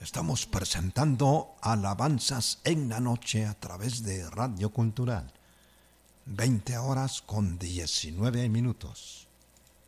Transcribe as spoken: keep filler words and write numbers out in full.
Estamos presentando alabanzas en la noche a través de Radio Cultural. veinte horas con diecinueve minutos.